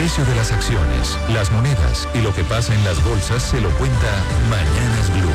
precio de las acciones, las monedas y lo que pasa en las bolsas se lo cuenta Mañanas Blue.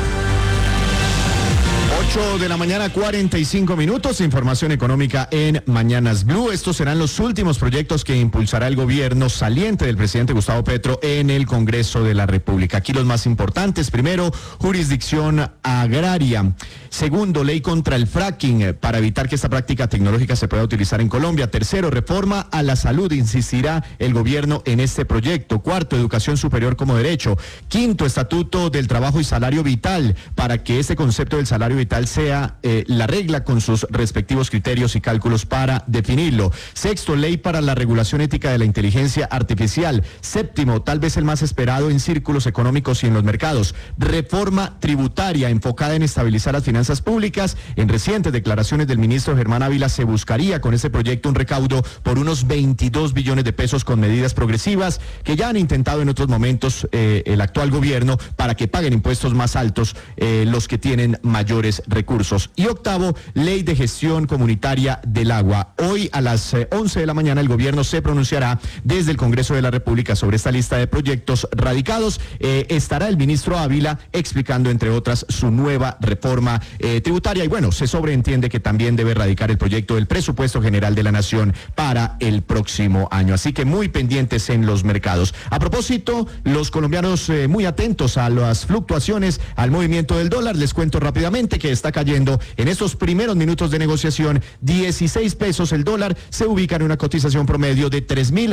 8 de la mañana, 45 minutos, información económica en Mañanas Blue. Estos serán los últimos proyectos que impulsará el gobierno saliente del presidente Gustavo Petro en el Congreso de la República. Aquí los más importantes: primero, jurisdicción agraria. Segundo, ley contra el fracking para evitar que esta práctica tecnológica se pueda utilizar en Colombia. Tercero, reforma a la salud, insistirá el gobierno en este proyecto. Cuarto, educación superior como derecho. Quinto, estatuto del trabajo y salario vital, para que ese concepto del salario vital sea la regla con sus respectivos criterios y cálculos para definirlo. Sexto, ley para la regulación ética de la inteligencia artificial. Séptimo, tal vez el más esperado en círculos económicos y en los mercados, reforma tributaria enfocada en estabilizar las finanzas públicas. En recientes declaraciones del ministro Germán Ávila se buscaría con este proyecto un recaudo por unos 22 billones de pesos con medidas progresivas que ya han intentado en otros momentos el actual gobierno para que paguen impuestos más altos los que tienen mayores recursos. Y octavo, ley de gestión comunitaria del agua. Hoy a las 11 de la mañana el gobierno se pronunciará desde el Congreso de la República sobre esta lista de proyectos radicados. Estará el ministro Ávila explicando, entre otras, su nueva reforma tributaria, y bueno, se sobreentiende que también debe radicar el proyecto del presupuesto general de la nación para el próximo año, así que muy pendientes en los mercados. A propósito, los colombianos muy atentos a las fluctuaciones, al movimiento del dólar. Les cuento rápidamente que está cayendo en estos primeros minutos de negociación 16 pesos el dólar, se ubica en una cotización promedio de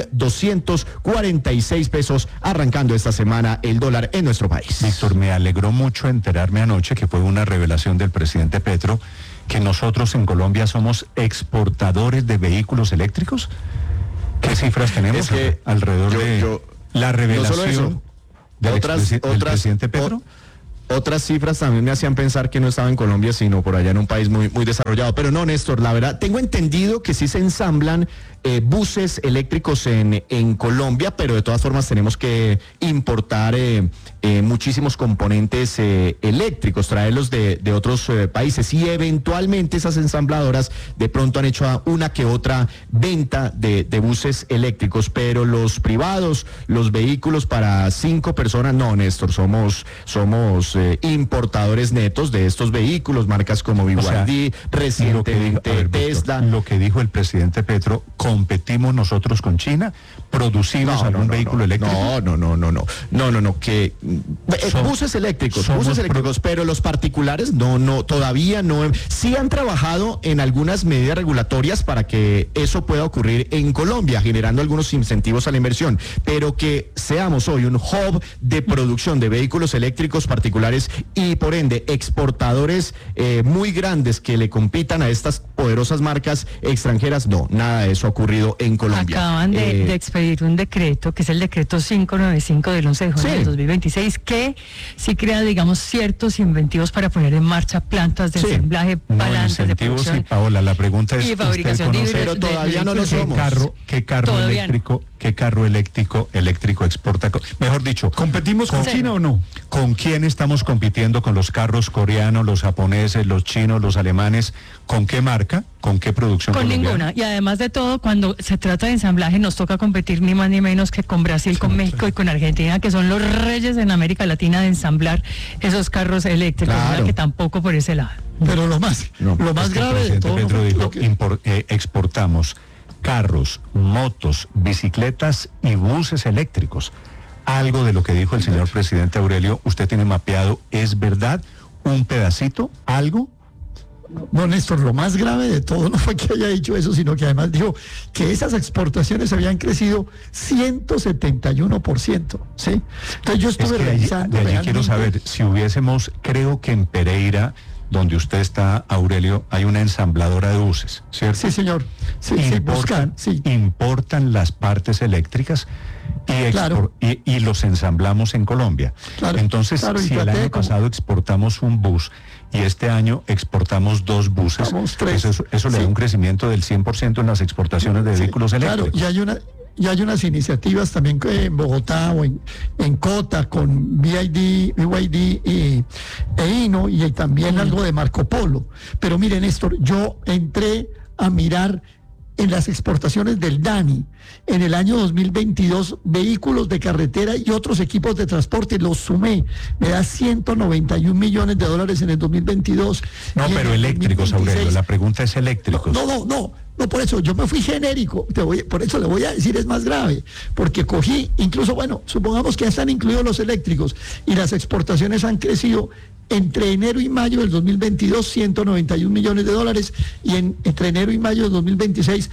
3.246 pesos, arrancando esta semana el dólar en nuestro país. Víctor, me alegró mucho enterarme anoche que fue una revelación del presidente Petro que nosotros en Colombia somos exportadores de vehículos eléctricos. ¿Qué cifras tenemos? Es que alrededor de la revelación del presidente Petro? Otras cifras también me hacían pensar que no estaba en Colombia, sino por allá en un país muy, muy desarrollado. Pero no, Néstor, la verdad, tengo entendido que sí se ensamblan buses eléctricos en Colombia, pero de todas formas tenemos que importar muchísimos componentes eléctricos, traerlos de otros países, y eventualmente esas ensambladoras de pronto han hecho una que otra venta de buses eléctricos, pero los privados, los vehículos para 5 personas, no, Néstor, somos importadores netos de estos vehículos, marcas como BYD, recientemente Tesla. Lo que dijo el presidente Petro, ¿competimos nosotros con China? ¿Producimos algún vehículo eléctrico? No, que buses eléctricos, pero los particulares todavía no. Sí han trabajado en algunas medidas regulatorias para que eso pueda ocurrir en Colombia, generando algunos incentivos a la inversión, pero que seamos hoy un hub de producción de vehículos eléctricos particulares y por ende exportadores muy grandes que le compitan a estas poderosas marcas extranjeras, no, nada de eso ha ocurrido en Colombia. Acaban de expedir un decreto, que es el decreto 595 del 11 de junio del 2026, que sí crea, digamos, ciertos incentivos para poner en marcha plantas de ensamblaje, plantas de producción. Sí, Paola, la pregunta es, y fabricación ¿usted pero todavía no lo somos? ¿Qué carro eléctrico exporta? Mejor dicho, ¿competimos con China o no? ¿Con quién estamos compitiendo? ¿Con los carros coreanos, los japoneses, los chinos, los alemanes? ¿Con qué marca? ¿Con qué producción colombiana? Con ninguna. Y además de todo, cuando se trata de ensamblaje, nos toca competir ni más ni menos que con Brasil, con México y con Argentina, que son los reyes en América Latina de ensamblar esos carros eléctricos, claro. Que tampoco por ese lado. Pero lo más grave de todo, Pedro dijo, exportamos carros, motos, bicicletas y buses eléctricos. Algo de lo que dijo el señor presidente Aurelio, usted tiene mapeado, ¿es verdad? ¿Un pedacito? ¿Algo? No, Néstor, lo más grave de todo no fue que haya dicho eso, sino que además dijo que esas exportaciones habían crecido 171%, ¿sí? Entonces yo estuve revisando. De allí quiero saber, si hubiésemos, creo que en Pereira, donde usted está, Aurelio, hay una ensambladora de buses, ¿cierto? Sí, señor. Importan las partes eléctricas y los ensamblamos en Colombia. Claro, entonces, si el año pasado exportamos un bus y este año exportamos 2 buses, eso le da un crecimiento del 100% en las exportaciones de vehículos eléctricos. Claro, y hay unas iniciativas también en Bogotá o en Cota con BYD e Hino, y también algo de Marco Polo. Pero miren, Néstor, yo entré a mirar en las exportaciones del DANI en el año 2022, vehículos de carretera y otros equipos de transporte, los sumé, me da $191 millones en el 2022. No, pero eléctricos, Aurelio, la pregunta es eléctricos. No, por eso yo me fui genérico, por eso le voy a decir es más grave, porque cogí, incluso, bueno, supongamos que ya están incluidos los eléctricos y las exportaciones han crecido entre enero y mayo del 2022, $191 millones, y entre enero y mayo del 2026,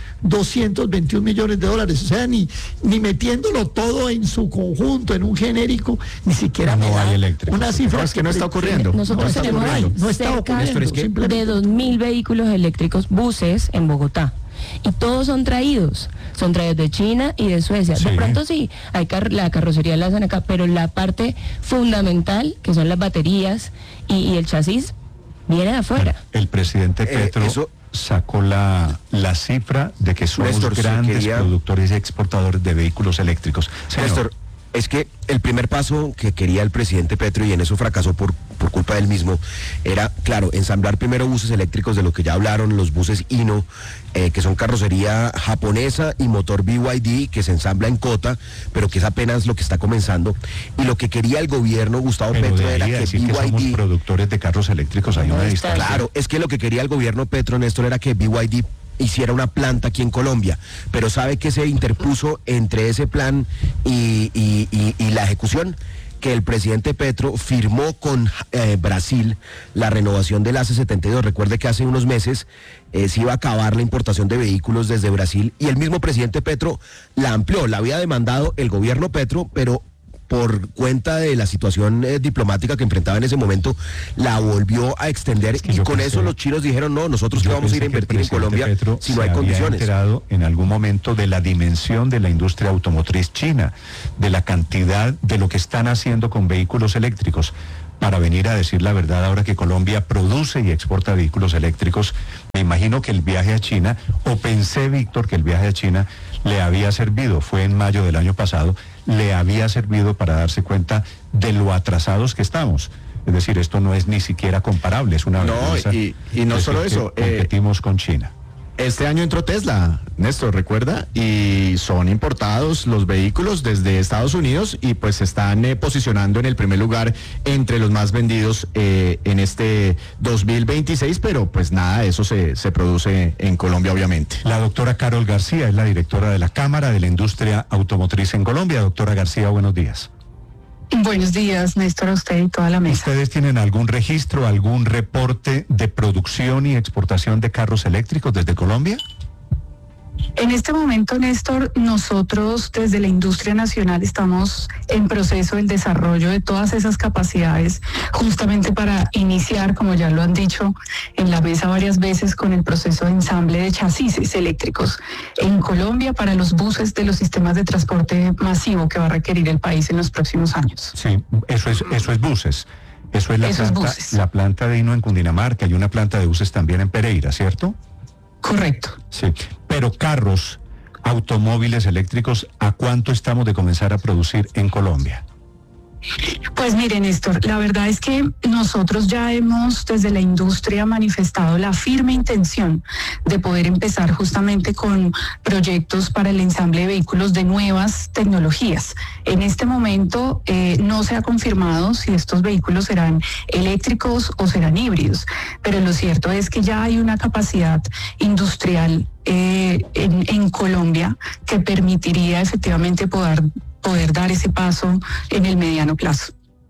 $221 millones. O sea, ni metiéndolo todo en su conjunto, en un genérico, ni siquiera no hay eléctricos. Una cifra es que no está ocurriendo. Nosotros tenemos cerca de 2.000 vehículos eléctricos, buses en Bogotá. Y todos son traídos de China y de Suecia. Sí. De pronto sí, la carrocería la hacen acá, pero la parte fundamental, que son las baterías y el chasis, viene de afuera. El presidente Petro sacó la cifra de que somos grandes productores y exportadores de vehículos eléctricos. Néstor, es que el primer paso que quería el presidente Petro, y en eso fracasó por culpa del mismo, era, claro, ensamblar primero buses eléctricos, de lo que ya hablaron, los buses Hino, que son carrocería japonesa, y motor BYD, que se ensambla en Cota, pero que es apenas lo que está comenzando. Y lo que quería el gobierno, Gustavo Petro, era que BYD... que somos productores de carros eléctricos, hay una distancia. Claro, es que lo que quería el gobierno Petro, Néstor, era que BYD hiciera una planta aquí en Colombia, pero ¿sabe qué se interpuso entre ese plan y la ejecución? Que el presidente Petro firmó con Brasil la renovación del ACE-72. Recuerde que hace unos meses se iba a acabar la importación de vehículos desde Brasil, y el mismo presidente Petro la amplió. La había demandado el gobierno Petro, pero por cuenta de la situación diplomática que enfrentaba en ese momento, la volvió a extender, y con eso los chinos dijeron, no, nosotros que vamos a ir a invertir en Colombia Petro si no hay condiciones. Se había enterado en algún momento de la dimensión de la industria automotriz china, de la cantidad de lo que están haciendo con vehículos eléctricos, para venir a decir la verdad ahora que Colombia produce y exporta vehículos eléctricos. Me imagino que el viaje a China, o pensé, Víctor, que el viaje a China le había servido, fue en mayo del año pasado, le había servido para darse cuenta de lo atrasados que estamos. Es decir, esto no es ni siquiera comparable, es una vergüenza. Y no solo eso, competimos con China. Este año entró Tesla, Néstor, recuerda, y son importados los vehículos desde Estados Unidos, y pues se están posicionando en el primer lugar entre los más vendidos en este 2026, pero pues nada, eso se produce en Colombia, obviamente. La doctora Carol García es la directora de la Cámara de la Industria Automotriz en Colombia. Doctora García, buenos días. Buenos días, Néstor, a usted y toda la mesa. ¿Ustedes tienen algún registro, algún reporte de producción y exportación de carros eléctricos desde Colombia? En este momento, Néstor, nosotros desde la industria nacional estamos en proceso del desarrollo de todas esas capacidades, justamente para iniciar, como ya lo han dicho en la mesa varias veces, con el proceso de ensamble de chasis eléctricos en Colombia para los buses de los sistemas de transporte masivo que va a requerir el país en los próximos años. Sí, eso es buses. Eso es la planta de Hino en Cundinamarca, y una planta de buses también en Pereira, ¿cierto? Correcto. Sí, pero carros, automóviles eléctricos, ¿a cuánto estamos de comenzar a producir en Colombia? Pues mire, Néstor, la verdad es que nosotros ya hemos desde la industria manifestado la firme intención de poder empezar justamente con proyectos para el ensamble de vehículos de nuevas tecnologías. En este momento no se ha confirmado si estos vehículos serán eléctricos o serán híbridos, pero lo cierto es que ya hay una capacidad industrial en Colombia que permitiría efectivamente poder dar ese paso en el mediano plazo.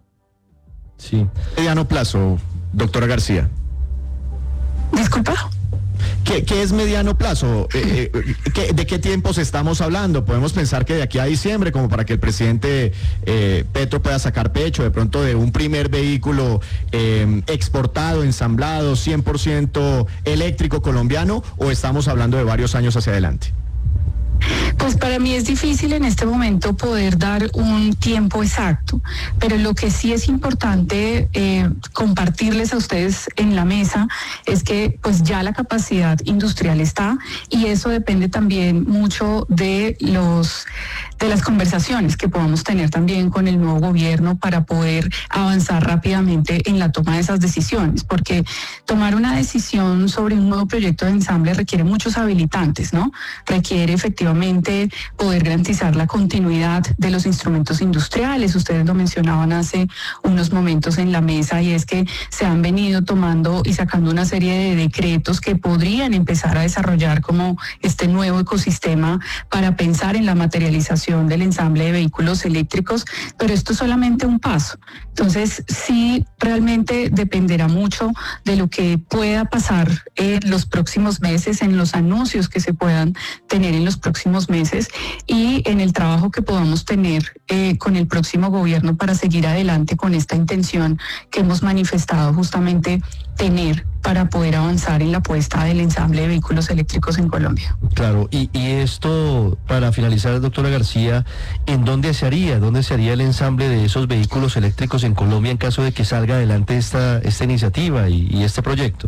Sí, mediano plazo, doctora García. Disculpa. ¿Qué es mediano plazo? ¿De qué tiempos estamos hablando? Podemos pensar que de aquí a diciembre, como para que el presidente Petro pueda sacar pecho de pronto de un primer vehículo exportado, ensamblado, 100% eléctrico colombiano, o estamos hablando de varios años hacia adelante. Pues para mí es difícil en este momento poder dar un tiempo exacto, pero lo que sí es importante compartirles a ustedes en la mesa es que pues ya la capacidad industrial está, y eso depende también mucho de las conversaciones que podamos tener también con el nuevo gobierno para poder avanzar rápidamente en la toma de esas decisiones, porque tomar una decisión sobre un nuevo proyecto de ensamble requiere muchos habilitantes, ¿no? Requiere efectivamente poder garantizar la continuidad de los instrumentos industriales. Ustedes lo mencionaban hace unos momentos en la mesa, y es que se han venido tomando y sacando una serie de decretos que podrían empezar a desarrollar como este nuevo ecosistema para pensar en la materialización del ensamble de vehículos eléctricos, pero esto es solamente un paso. Entonces, sí, realmente dependerá mucho de lo que pueda pasar en los próximos meses, en los anuncios que se puedan tener en los próximos meses y en el trabajo que podamos tener con el próximo gobierno para seguir adelante con esta intención que hemos manifestado justamente tener para poder avanzar en la puesta del ensamble de vehículos eléctricos en Colombia. Claro, y esto, para finalizar, doctora García, ¿en dónde se haría el ensamble de esos vehículos eléctricos en Colombia en caso de que salga adelante esta iniciativa y este proyecto?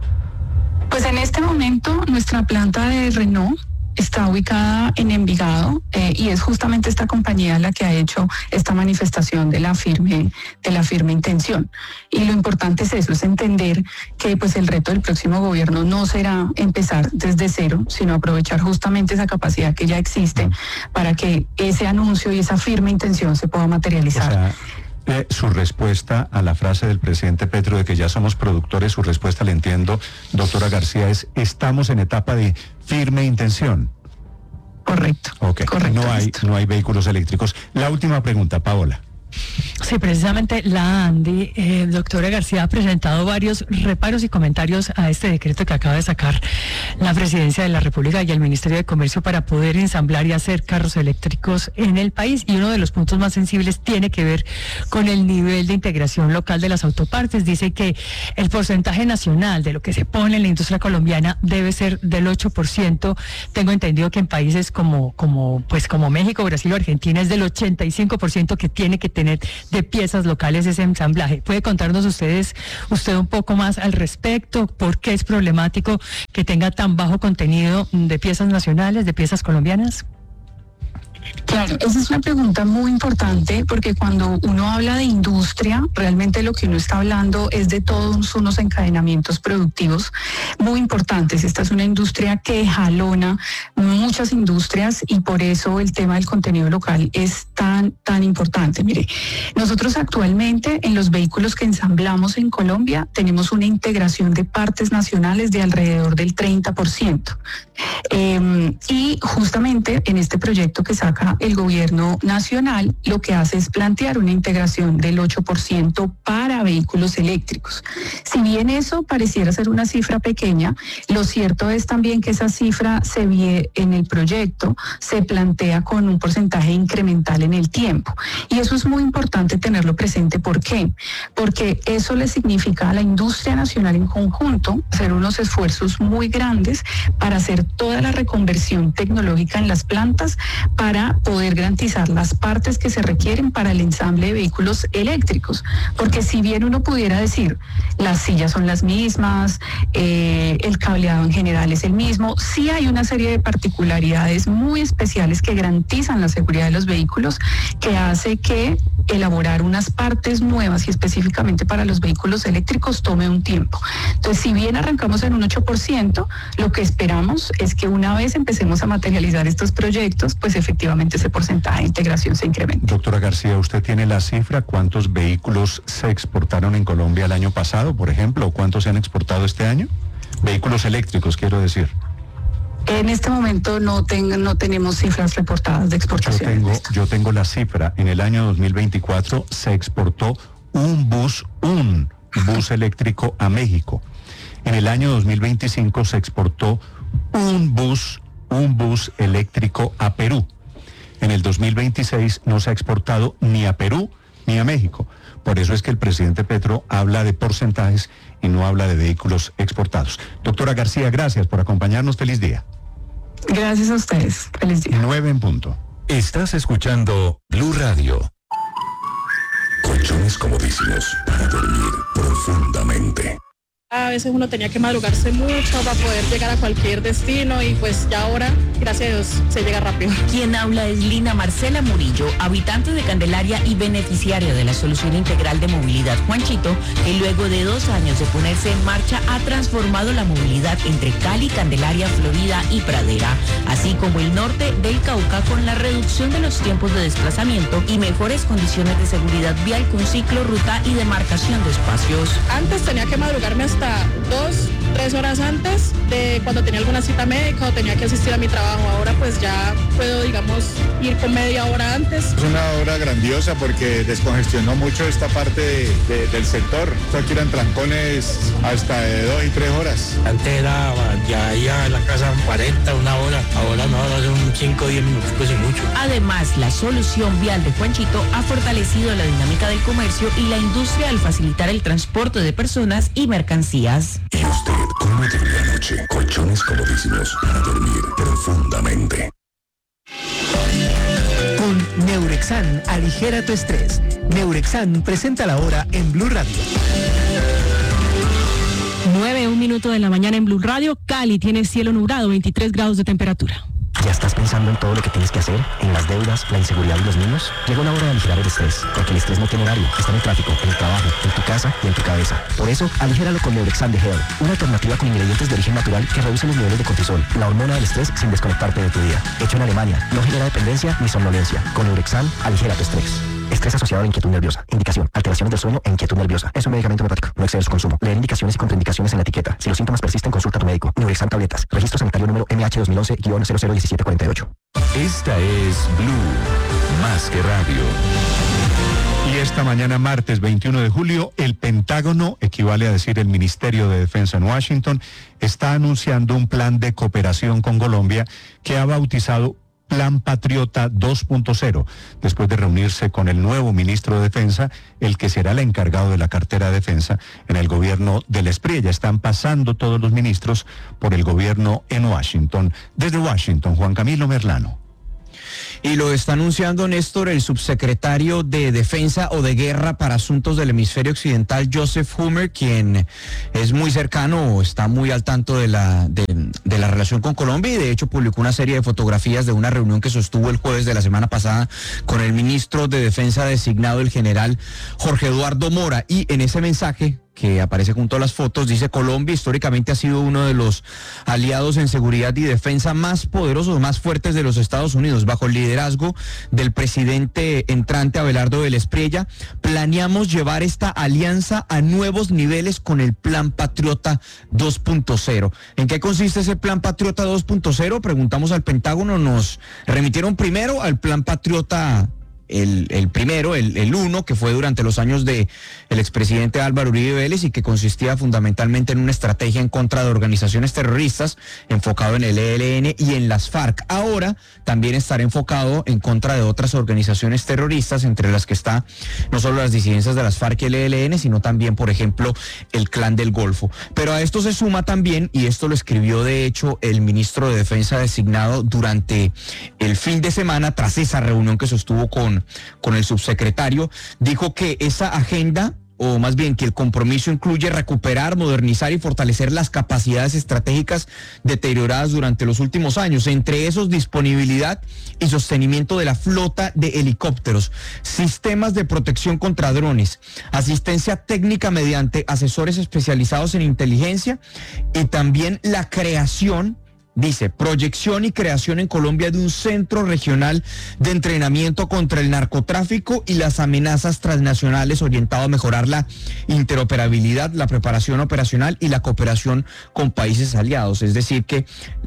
Pues en este momento nuestra planta de Renault está ubicada en Envigado y es justamente esta compañía la que ha hecho esta manifestación de la firme intención. Y lo importante es eso, es entender que pues el reto del próximo gobierno no será empezar desde cero, sino aprovechar justamente esa capacidad que ya existe para que ese anuncio y esa firme intención se pueda materializar. O sea, su respuesta a la frase del presidente Petro de que ya somos productores, su respuesta, le entiendo, doctora García, es: estamos en etapa de firme intención. Correcto. Okay. Correcto. No hay vehículos eléctricos. La última pregunta, Paola. Sí, precisamente la ANDI, doctora García, ha presentado varios reparos y comentarios a este decreto que acaba de sacar la Presidencia de la República y el Ministerio de Comercio para poder ensamblar y hacer carros eléctricos en el país. Y uno de los puntos más sensibles tiene que ver con el nivel de integración local de las autopartes. Dice que el porcentaje nacional de lo que se pone en la industria colombiana debe ser del 8%. Tengo entendido que en países como México, Brasil o Argentina es del 85% que tiene que tener de piezas locales ese ensamblaje. ¿Puede contarnos usted un poco más al respecto? ¿Por qué es problemático que tenga tan bajo contenido de piezas nacionales, de piezas colombianas? Claro, esa es una pregunta muy importante, porque cuando uno habla de industria, realmente lo que uno está hablando es de todos unos encadenamientos productivos muy importantes. Esta es una industria que jalona muchas industrias y por eso el tema del contenido local es tan importante. Mire, nosotros actualmente en los vehículos que ensamblamos en Colombia tenemos una integración de partes nacionales de alrededor del 30%. Y justamente en este proyecto que saca el gobierno nacional, lo que hace es plantear una integración del 8% para vehículos eléctricos. Si bien eso pareciera ser una cifra pequeña, lo cierto es también que esa cifra se ve en el proyecto, se plantea con un porcentaje incremental en el tiempo. Y eso es muy importante tenerlo presente. ¿Por qué? Porque eso le significa a la industria nacional en conjunto hacer unos esfuerzos muy grandes para hacer toda la reconversión tecnológica en las plantas para poder garantizar las partes que se requieren para el ensamble de vehículos eléctricos. Porque si bien uno pudiera decir, las sillas son las mismas, el cableado en general es el mismo, sí hay una serie de particularidades muy especiales que garantizan la seguridad de los vehículos, que hace que elaborar unas partes nuevas y específicamente para los vehículos eléctricos tome un tiempo. Entonces, si bien arrancamos en un 8%, lo que esperamos es que una vez empecemos a materializar estos proyectos, pues efectivamente ese porcentaje de integración se incremente. Doctora García, ¿usted tiene la cifra? ¿Cuántos vehículos se exportaron en Colombia el año pasado, por ejemplo? ¿O cuántos se han exportado este año? Vehículos eléctricos, quiero decir. En este momento no tenemos cifras reportadas de exportación. Yo tengo la cifra. En el año 2024 se exportó un bus eléctrico a México. En el año 2025 se exportó un bus eléctrico a Perú. En el 2026 no se ha exportado ni a Perú ni a México. Por eso es que el presidente Petro habla de porcentajes y no habla de vehículos exportados. Doctora García, gracias por acompañarnos. Feliz día. Gracias a ustedes. Feliz día. 9:00. Estás escuchando Blue Radio. Colchones comodísimos para dormir profundamente. A veces uno tenía que madrugarse mucho para poder llegar a cualquier destino y pues ya ahora, gracias a Dios, se llega rápido. Quien habla es Lina Marcela Murillo, habitante de Candelaria y beneficiaria de la Solución Integral de Movilidad Juanchito, que luego de 2 años de ponerse en marcha ha transformado la movilidad entre Cali, Candelaria, Florida y Pradera, así como el norte del Cauca, con la reducción de los tiempos de desplazamiento y mejores condiciones de seguridad vial con ciclo, ruta y demarcación de espacios. Antes tenía que madrugarme hasta 2-3 horas antes de cuando tenía alguna cita médica o tenía que asistir a mi trabajo. Ahora pues ya puedo, digamos, ir con media hora antes. Es una obra grandiosa porque descongestionó mucho esta parte del sector. Aquí eran trancones hasta de 2 y 3 horas. Antes era ya iba a la casa 40, 1 hora. Ahora no, ahora son 5 o 10 minutos, pues y mucho. Además, la Solución Vial de Juanchito ha fortalecido la dinámica del comercio y la industria al facilitar el transporte de personas y mercancías. ¿Y usted cómo durmió anoche? Colchones comodísimos para dormir profundamente. Con Neurexan, aligera tu estrés. Neurexan presenta la hora en Blue Radio. 9:01 de la mañana en Blue Radio. Cali tiene cielo nublado, 23 grados de temperatura. ¿Ya estás pensando en todo lo que tienes que hacer? ¿En las deudas, la inseguridad y los niños? Llega una hora de aligerar el estrés, porque el estrés no tiene horario. Está en el tráfico, en el trabajo, en tu casa y en tu cabeza. Por eso, aligéralo con Neurexan de Hell, una alternativa con ingredientes de origen natural que reduce los niveles de cortisol, la hormona del estrés, sin desconectarte de tu día. Hecho en Alemania, no genera dependencia ni somnolencia. Con Neurexan, aligera tu estrés. Estrés asociado a la inquietud nerviosa. Indicación: alteraciones del sueño e inquietud nerviosa. Es un medicamento homeopático. No excede su consumo. Leer indicaciones y contraindicaciones en la etiqueta. Si los síntomas persisten, consulta a tu médico. Neurexan tabletas. Registro sanitario número MH 2011-001748. Esta es Blue, más que radio. Y esta mañana, martes 21 de julio, el Pentágono, equivale a decir el Ministerio de Defensa en Washington, está anunciando un plan de cooperación con Colombia que ha bautizado Plan Patriota 2.0, después de reunirse con el nuevo ministro de Defensa, el que será el encargado de la cartera de defensa en el gobierno del SPRI. Ya están pasando todos los ministros por el gobierno en Washington. Desde Washington, Juan Camilo Merlano. Y lo está anunciando, Néstor, el subsecretario de Defensa o de Guerra para Asuntos del Hemisferio Occidental, Joseph Hummer, quien es muy cercano o está muy al tanto de la relación con Colombia, y de hecho publicó una serie de fotografías de una reunión que sostuvo el jueves de la semana pasada con el ministro de Defensa designado, el general Jorge Eduardo Mora, y en ese mensaje que aparece junto a las fotos, dice: Colombia históricamente ha sido uno de los aliados en seguridad y defensa más poderosos, más fuertes de los Estados Unidos. Bajo el liderazgo del presidente entrante Abelardo del Espriella, planeamos llevar esta alianza a nuevos niveles con el Plan Patriota 2.0. ¿En qué consiste ese Plan Patriota 2.0? Preguntamos al Pentágono. Nos remitieron primero al Plan Patriota el primero, el uno, que fue durante los años de el expresidente Álvaro Uribe Vélez, y que consistía fundamentalmente en una estrategia en contra de organizaciones terroristas, enfocado en el ELN y en las FARC. Ahora también estará enfocado en contra de otras organizaciones terroristas, entre las que está no solo las disidencias de las FARC y el ELN, sino también, por ejemplo, el Clan del Golfo. Pero a esto se suma también, y esto lo escribió de hecho el ministro de Defensa designado durante el fin de semana, tras esa reunión que sostuvo con el subsecretario, dijo que esa agenda, o más bien que el compromiso, incluye recuperar, modernizar y fortalecer las capacidades estratégicas deterioradas durante los últimos años, entre esos disponibilidad y sostenimiento de la flota de helicópteros, sistemas de protección contra drones, asistencia técnica mediante asesores especializados en inteligencia, y también la creación, dice, proyección y creación en Colombia de un centro regional de entrenamiento contra el narcotráfico y las amenazas transnacionales, orientado a mejorar la interoperabilidad, la preparación operacional y la cooperación con países aliados. Es decir, que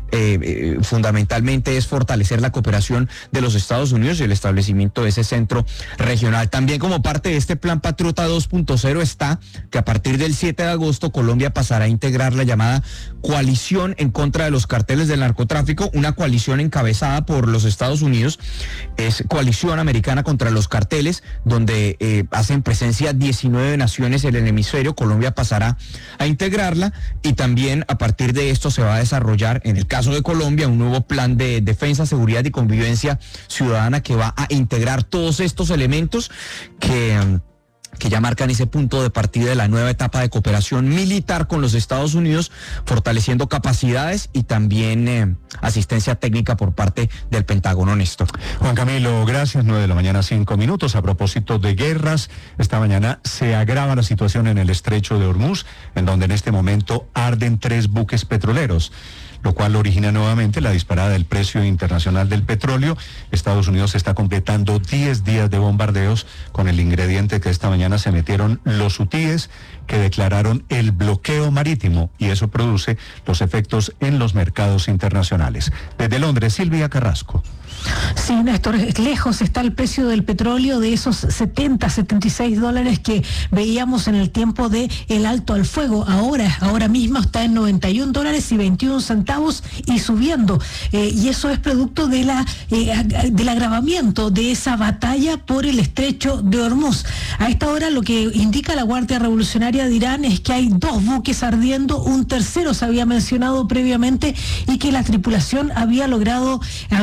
fundamentalmente es fortalecer la cooperación de los Estados Unidos y el establecimiento de ese centro regional. También, como parte de este Plan Patriota 2.0, está que a partir del 7 de agosto Colombia pasará a integrar la llamada coalición en contra de los carteles del narcotráfico, una coalición encabezada por los Estados Unidos. Es Coalición Americana contra los Carteles, donde hacen presencia 19 naciones en el hemisferio. Colombia pasará a integrarla, y también a partir de esto se va a desarrollar, en el caso de Colombia, un nuevo plan de defensa, seguridad y convivencia ciudadana que va a integrar todos estos elementos que que ya marcan ese punto de partida de la nueva etapa de cooperación militar con los Estados Unidos, fortaleciendo capacidades y también asistencia técnica por parte del Pentágono, Néstor. Juan Camilo, gracias. 9:05 a.m. A propósito de guerras, esta mañana se agrava la situación en el estrecho de Hormuz, en donde en este momento arden 3 buques petroleros, lo cual origina nuevamente la disparada del precio internacional del petróleo. Estados Unidos está completando 10 días de bombardeos con el ingrediente que esta mañana se metieron los hutíes, que declararon el bloqueo marítimo, y eso produce los efectos en los mercados internacionales. Desde Londres, Silvia Carrasco. Sí, Néstor, lejos está el precio del petróleo de esos 70, 76 dólares que veíamos en el tiempo de el alto al fuego. Ahora mismo está en 91 dólares y 21 centavos y subiendo. Y eso es producto de del agravamiento de esa batalla por el estrecho de Hormuz. A esta hora lo que indica la Guardia Revolucionaria de Irán es que hay 2 buques ardiendo, un tercero se había mencionado previamente y que la tripulación había logrado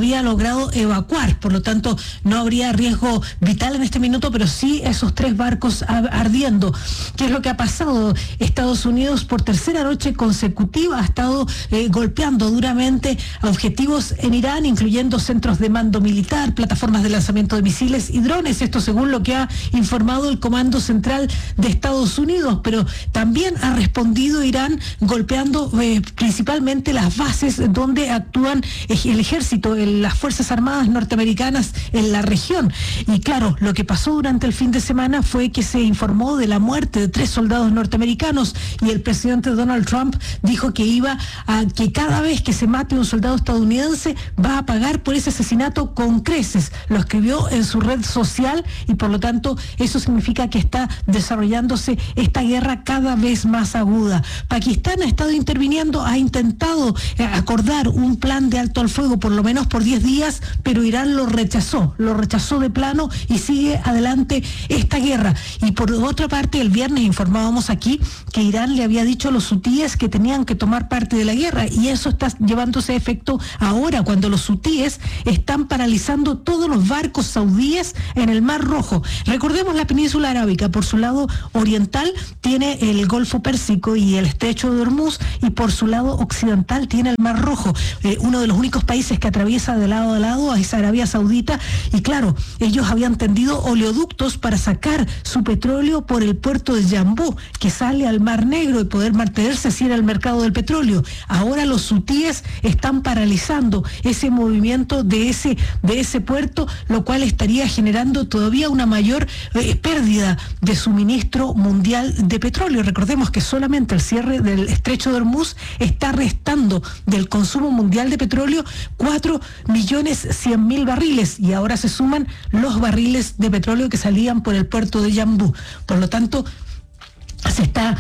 evacuar, por lo tanto no habría riesgo vital en este minuto, pero sí esos 3 barcos ardiendo. ¿Qué es lo que ha pasado? Estados Unidos por tercera noche consecutiva ha estado golpeando duramente a objetivos en Irán, incluyendo centros de mando militar, plataformas de lanzamiento de misiles y drones, esto según lo que ha informado el Comando Central de Estados Unidos, pero también ha respondido Irán golpeando principalmente las bases donde actúan el ejército, las Fuerzas Armadas norteamericanas en la región. Y claro, lo que pasó durante el fin de semana fue que se informó de la muerte de 3 soldados norteamericanos y el presidente Donald Trump dijo que que cada vez que se mate un soldado estadounidense va a pagar por ese asesinato con creces. Lo escribió en su red social y por lo tanto eso significa que está desarrollándose esta guerra cada vez más aguda. Pakistán ha estado interviniendo, ha intentado acordar un plan de alto al fuego por lo menos por 10 días, pero Irán lo rechazó de plano y sigue adelante esta guerra. Y por otra parte, el viernes informábamos aquí que Irán le había dicho a los hutíes que tenían que tomar parte de la guerra, y eso está llevándose a efecto ahora, cuando los hutíes están paralizando todos los barcos saudíes en el Mar Rojo. Recordemos, la península arábica por su lado oriental tiene el Golfo Pérsico y el estrecho de Hormuz, y por su lado occidental tiene el Mar Rojo. Uno de los únicos países que atraviesa de lado a lado es Arabia Saudita, y claro, ellos habían tendido oleoductos para sacar su petróleo por el puerto de Yambú, que sale al Mar Negro, y poder mantenerse así en el mercado del petróleo. Ahora los hutíes están paralizando ese movimiento de ese puerto, lo cual estaría generando todavía una mayor pérdida de suministro mundial de petróleo. Recordemos que solamente el cierre del estrecho de Hormuz está restando del consumo mundial de petróleo 4.100.000 barriles, y ahora se suman los barriles de petróleo que salían por el puerto de Yambú. Por lo tanto, se está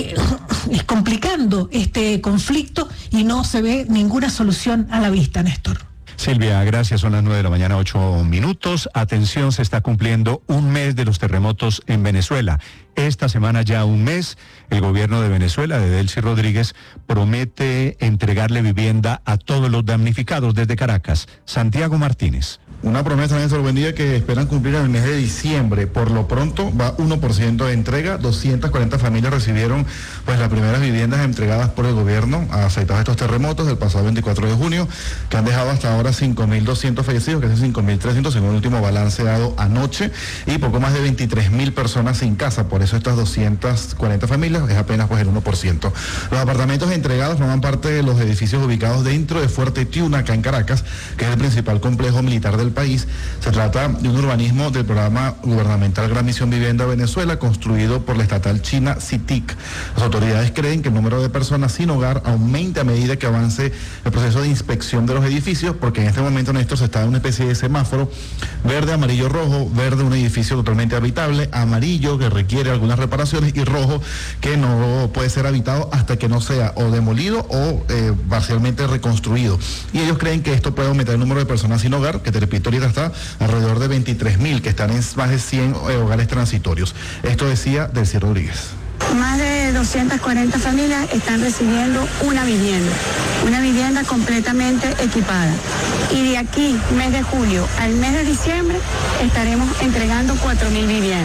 complicando este conflicto y no se ve ninguna solución a la vista, Néstor. Silvia, gracias. Son las 9:08 a.m. Atención, se está cumpliendo un mes de los terremotos en Venezuela. Esta semana ya un mes, el gobierno de Venezuela, de Delcy Rodríguez, promete entregarle vivienda a todos los damnificados. Desde Caracas, Santiago Martínez. Una promesa, Néstor, buen día, que esperan cumplir en el mes de diciembre. Por lo pronto va 1% de entrega. 240 familias recibieron las primeras viviendas entregadas por el gobierno afectadas a estos terremotos del pasado 24 de junio, que han dejado hasta ahora 5.200 fallecidos, que es 5.300 según el último balance dado anoche, y poco más de 23.000 personas sin casa. Por eso estas 240 familias es apenas el 1%. Los apartamentos entregados forman parte de los edificios ubicados dentro de Fuerte Tiuna, acá en Caracas, que es el principal complejo militar del país. Se trata de un urbanismo del programa gubernamental Gran Misión Vivienda Venezuela, construido por la estatal china CITIC. Las autoridades creen que el número de personas sin hogar aumente a medida que avance el proceso de inspección de los edificios, porque en este momento, Néstor, se está en una especie de semáforo: verde, amarillo, rojo. Verde, un edificio totalmente habitable; amarillo, que requiere algunas reparaciones; y rojo, que no puede ser habitado hasta que no sea o demolido o parcialmente reconstruido. Y ellos creen que esto puede aumentar el número de personas sin hogar, que te repito, ahorita está alrededor de 23.000, que están en más de 100 hogares transitorios. Esto decía Delcy Rodríguez. Más de 240 familias están recibiendo una vivienda completamente equipada. Y de aquí, mes de julio al mes de diciembre, estaremos entregando 4.000 viviendas.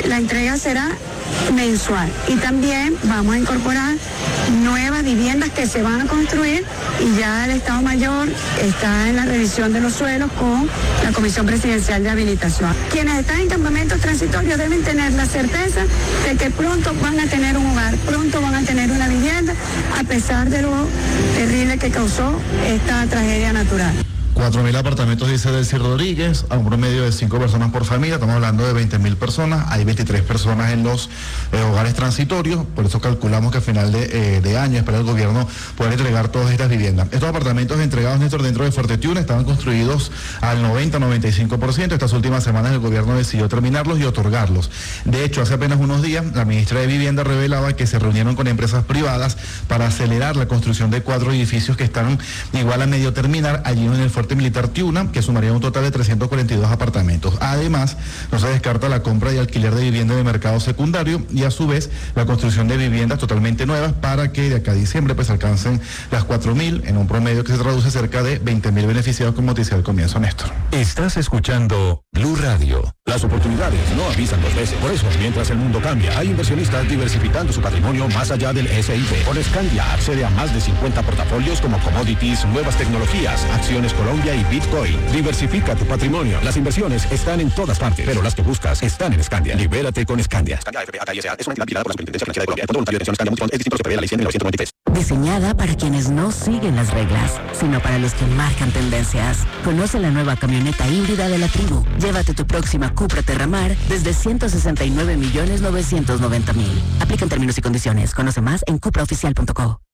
la entrega será mensual y también vamos a incorporar nuevas viviendas que se van a construir y ya el Estado Mayor está en la revisión de los suelos con la Comisión Presidencial de Habilitación. Quienes están en campamentos transitorios deben tener la certeza de que pronto van a tener un hogar, pronto van a tener una vivienda, a pesar de lo terrible que causó esta tragedia natural. 4.000 apartamentos, dice Delcy Rodríguez, a un promedio de 5 personas por familia. Estamos hablando de 20.000 personas. Hay 23 personas en los hogares transitorios. Por eso calculamos que a final de año espera el gobierno poder entregar todas estas viviendas. Estos apartamentos entregados, Néstor, dentro de Fuerte Tiuna estaban construidos al 90-95%. Estas últimas semanas el gobierno decidió terminarlos y otorgarlos. De hecho, hace apenas unos días, la ministra de Vivienda revelaba que se reunieron con empresas privadas para acelerar la construcción de 4 edificios que están igual a medio terminar allí en el Fuerte Militar Tiuna, que sumaría un total de 342 apartamentos. Además, no se descarta la compra y alquiler de vivienda de mercado secundario y a su vez la construcción de viviendas totalmente nuevas para que de acá a diciembre pues alcancen las 4.000 en un promedio que se traduce cerca de 20.000 beneficiados, como te decía al comienzo, Néstor. Estás escuchando Blue Radio. Las oportunidades no avisan 2 veces. Por eso, mientras el mundo cambia, hay inversionistas diversificando su patrimonio más allá del S&P. Con Scandia accede a más de 50 portafolios como commodities, nuevas tecnologías, acciones Colombia y Bitcoin. Diversifica tu patrimonio. Las inversiones están en todas partes, pero las que buscas están en Scandia. Libérate con Scandia. Scandia FBA es una entidad vigilada por la Superintendencia Financiera de Colombia. El Fondo Voluntario de Atención Scandia Multifond es distinto a lo que prevé la ley 100 de 1993. Diseñada para quienes no siguen las reglas, sino para los que marcan tendencias. Conoce la nueva camioneta híbrida de la Tribu. Llévate tu próxima Cupra Terramar desde 169.990.000. Aplican términos y condiciones. Conoce más en cupraoficial.co.